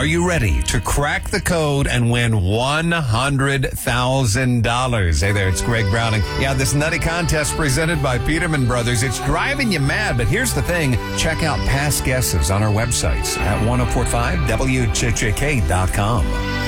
Are you ready to crack the code and win $100,000? Hey there, it's Greg Browning. Yeah, this nutty contest presented by Peterman Brothers. It's driving you mad, but here's the thing. Check out past guesses on our websites at 1045wjjk.com.